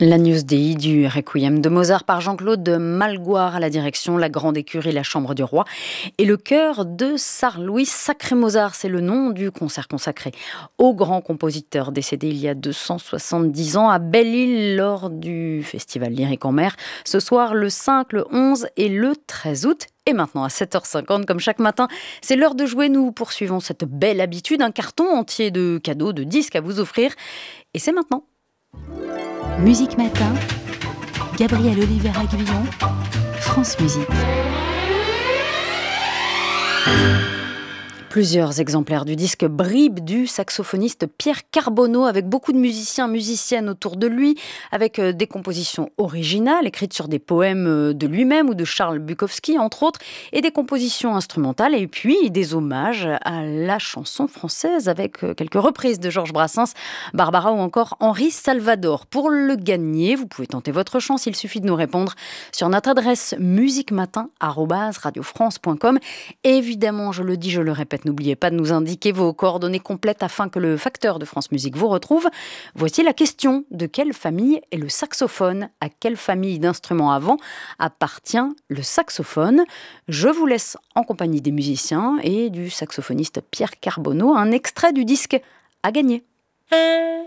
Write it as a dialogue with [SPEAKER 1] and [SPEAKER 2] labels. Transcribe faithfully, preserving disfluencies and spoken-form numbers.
[SPEAKER 1] L'Agnus Dei du Requiem de Mozart par Jean-Claude Malgoire à la direction, la Grande Écurie, la Chambre du Roi et le chœur de Sarre-Louis. Sacré Mozart, c'est le nom du concert consacré au grand compositeur décédé il y a deux cent soixante-dix ans à Belle-Île lors du Festival Lyrique en Mer. Ce soir, le cinq, le onze et le treize août. Et maintenant, à sept heures cinquante, comme chaque matin, c'est l'heure de jouer. Nous poursuivons cette belle habitude, un carton entier de cadeaux, de disques à vous offrir. Et c'est maintenant.
[SPEAKER 2] Musique Matin, Gabriel Oliver-Aguillon, France Musique.
[SPEAKER 1] Plusieurs exemplaires du disque Bribes du saxophoniste Pierre Carbonneau, avec beaucoup de musiciens, musiciennes autour de lui, avec des compositions originales, écrites sur des poèmes de lui-même ou de Charles Bukowski, entre autres, et des compositions instrumentales, et puis des hommages à la chanson française, avec quelques reprises de Georges Brassens, Barbara ou encore Henri Salvador. Pour le gagner, vous pouvez tenter votre chance, il suffit de nous répondre sur notre adresse musiquematin arobase radio france point com. Évidemment, je le dis, je le répète, n'oubliez pas de nous indiquer vos coordonnées complètes afin que le facteur de France Musique vous retrouve. Voici la question. De quelle famille est le saxophone ? À quelle famille d'instruments à vent appartient le saxophone ? Je vous laisse en compagnie des musiciens et du saxophoniste Pierre Carbonneau un extrait du disque à gagner.